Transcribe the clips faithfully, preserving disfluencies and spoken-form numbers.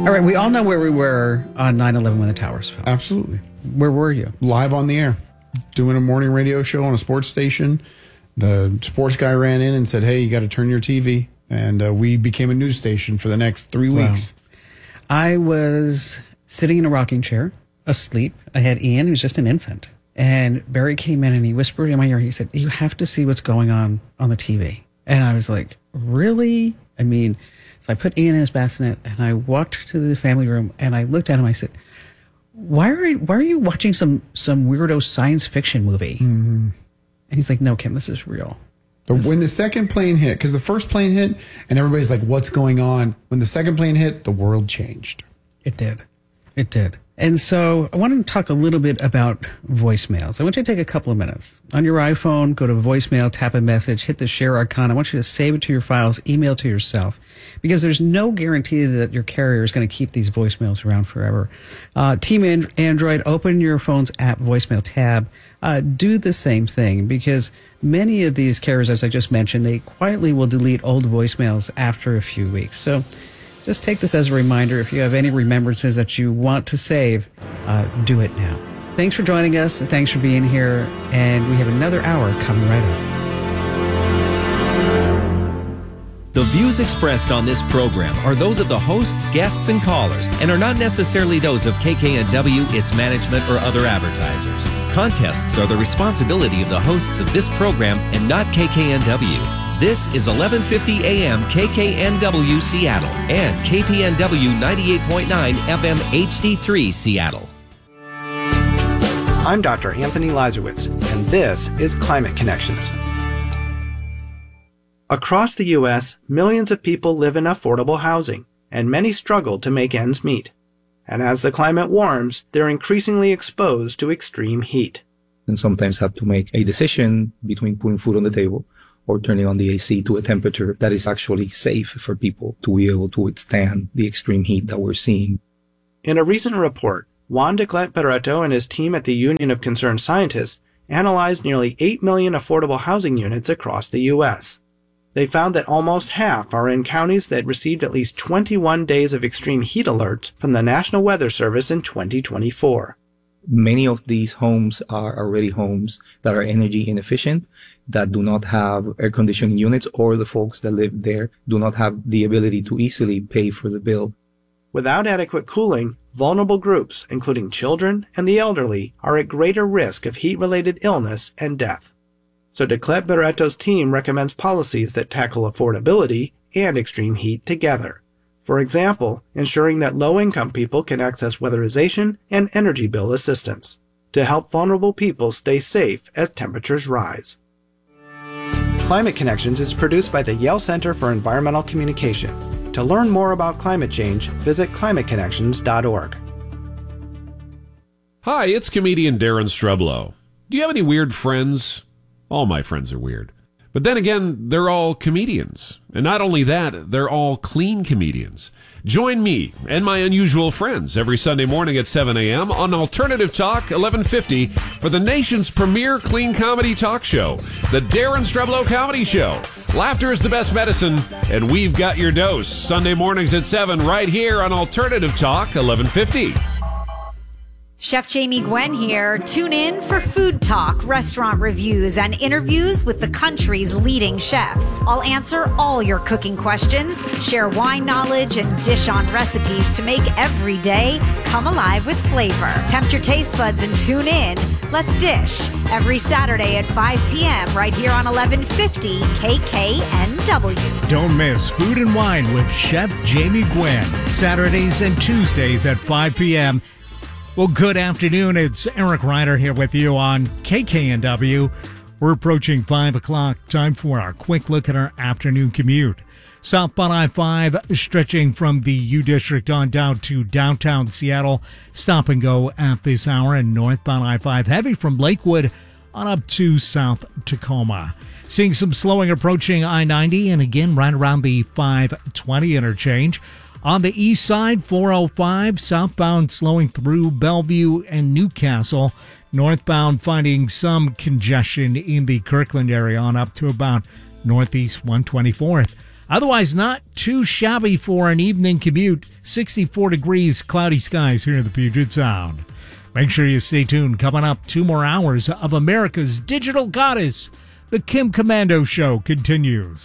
All right, we all know where we were on nine eleven when the towers fell. Absolutely. Where were you? Live on the air, doing a morning radio show on a sports station. The sports guy ran in and said, hey, you got to turn your T V. And uh, we became a news station for the next three weeks. Wow. I was sitting in a rocking chair, asleep. I had Ian, who's just an infant. And Barry came in and he whispered in my ear, he said, you have to see what's going on on the T V. And I was like, really? I mean... So I put Ian in his bassinet, and I walked to the family room, and I looked at him. I said, "Why are you, why are you watching some some weirdo science fiction movie?" Mm-hmm. And he's like, "No, Kim, this is real." But when the second plane hit, because the first plane hit, and everybody's like, "What's going on?" When the second plane hit, the world changed. It did, it did. And so I wanted to talk a little bit about voicemails. I want you to take a couple of minutes. On your iPhone, go to voicemail, tap a message, hit the share icon. I want you to save it to your files, email to yourself, because there's no guarantee that your carrier is going to keep these voicemails around forever. Uh, Team and- Android, open your phone's app voicemail tab. Uh, do the same thing, because many of these carriers, as I just mentioned, they quietly will delete old voicemails after a few weeks. So just take this as a reminder. If you have any remembrances that you want to save, uh, do it now. Thanks for joining us. And thanks for being here. And we have another hour coming right up. The views expressed on this program are those of the hosts, guests, and callers, and are not necessarily those of K K N W, its management, or other advertisers. Contests are the responsibility of the hosts of this program and not K K N W. This is eleven fifty A M K K N W Seattle and K P N W ninety-eight point nine F M H D three Seattle. I'm Doctor Anthony Lazarowitz, and this is Climate Connections. Across the U S, millions of people live in affordable housing, and many struggle to make ends meet. And as the climate warms, they're increasingly exposed to extreme heat. And sometimes have to make a decision between putting food on the table or turning on the A C to a temperature that is actually safe for people to be able to withstand the extreme heat that we're seeing. In a recent report, Juan de Clet Barreto and his team at the Union of Concerned Scientists analyzed nearly eight million affordable housing units across the U S. They found that almost half are in counties that received at least twenty-one days of extreme heat alerts from the National Weather Service in twenty twenty-four. Many of these homes are already homes that are energy inefficient, that do not have air conditioning units, or the folks that live there do not have the ability to easily pay for the bill. Without adequate cooling, vulnerable groups, including children and the elderly, are at greater risk of heat-related illness and death. So de Clet Barreto's team recommends policies that tackle affordability and extreme heat together. For example, ensuring that low-income people can access weatherization and energy bill assistance to help vulnerable people stay safe as temperatures rise. Climate Connections is produced by the Yale Center for Environmental Communication. To learn more about climate change, visit climate connections dot org. Hi, it's comedian Darren Streblow. Do you have any weird friends? All my friends are weird. But then again, they're all comedians. And not only that, they're all clean comedians. Join me and my unusual friends every Sunday morning at seven a.m. on Alternative Talk eleven fifty for the nation's premier clean comedy talk show, The Darren Streblow Comedy Show. Laughter is the best medicine, and we've got your dose. Sunday mornings at seven right here on Alternative Talk eleven fifty. Chef Jamie Gwen here. Tune in for food talk, restaurant reviews, and interviews with the country's leading chefs. I'll answer all your cooking questions, share wine knowledge, and dish on recipes to make every day come alive with flavor. Tempt your taste buds and tune in. Let's dish every Saturday at five p.m. right here on eleven fifty K K N W. Don't miss Food and Wine with Chef Jamie Gwen, Saturdays and Tuesdays at five p.m. Well, good afternoon. It's Eric Ryder here with you on K K N W. We're approaching five o'clock. Time for our quick look at our afternoon commute. Southbound I five stretching from the U District on down to downtown Seattle. Stop and go at this hour. And northbound I five heavy from Lakewood on up to South Tacoma. Seeing some slowing approaching I ninety and again right around the five twenty interchange. On the east side, four oh five, southbound slowing through Bellevue and Newcastle. Northbound finding some congestion in the Kirkland area on up to about Northeast one twenty-fourth. Otherwise, not too shabby for an evening commute. sixty-four degrees, cloudy skies here in the Puget Sound. Make sure you stay tuned. Coming up, two more hours of America's digital goddess. The Kim Komando Show continues.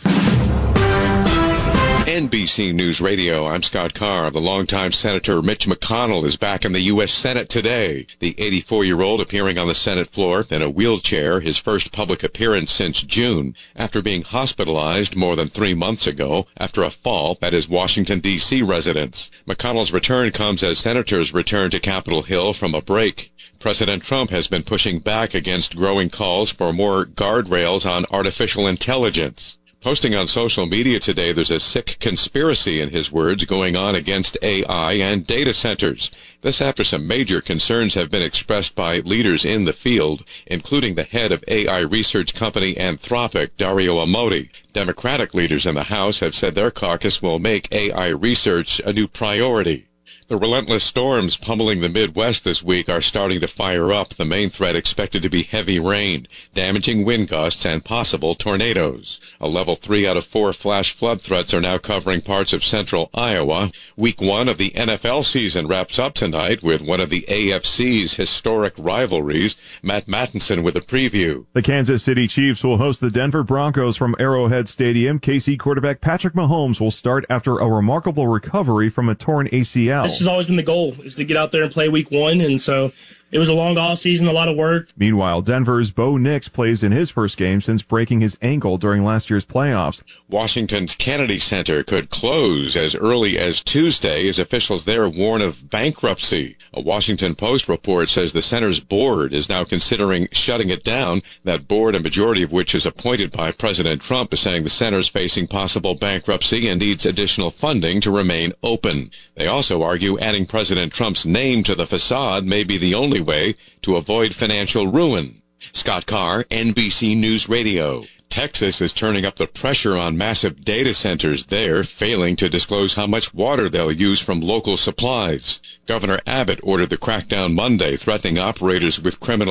N B C News Radio, I'm Scott Carr. The longtime Senator Mitch McConnell is back in the U S Senate today. The eighty-four-year-old appearing on the Senate floor in a wheelchair, his first public appearance since June, after being hospitalized more than three months ago after a fall at his Washington, D C residence. McConnell's return comes as senators return to Capitol Hill from a break. President Trump has been pushing back against growing calls for more guardrails on artificial intelligence. Posting on social media today, there's a sick conspiracy, in his words, going on against A I and data centers. This after some major concerns have been expressed by leaders in the field, including the head of A I research company Anthropic, Dario Amodei. Democratic leaders in the House have said their caucus will make A I research a new priority. The relentless storms pummeling the Midwest this week are starting to fire up. The main threat expected to be heavy rain, damaging wind gusts, and possible tornadoes. A level three out of four flash flood threats are now covering parts of central Iowa. Week one of the N F L season wraps up tonight with one of the A F C's historic rivalries. Matt Mattinson with a preview. The Kansas City Chiefs will host the Denver Broncos from Arrowhead Stadium. K C quarterback Patrick Mahomes will start after a remarkable recovery from a torn A C L. This has always been the goal, is to get out there and play week one, and so it was a long off season, a lot of work. Meanwhile, Denver's Bo Nix plays in his first game since breaking his ankle during last year's playoffs. Washington's Kennedy Center could close as early as Tuesday as officials there warn of bankruptcy. A Washington Post report says the center's board is now considering shutting it down. That board, a majority of which is appointed by President Trump, is saying the center's facing possible bankruptcy and needs additional funding to remain open. They also argue adding President Trump's name to the facade may be the only way to avoid financial ruin. Scott Carr, N B C News Radio. Texas is turning up the pressure on massive data centers there, failing to disclose how much water they'll use from local supplies. Governor Abbott ordered the crackdown Monday, threatening operators with criminal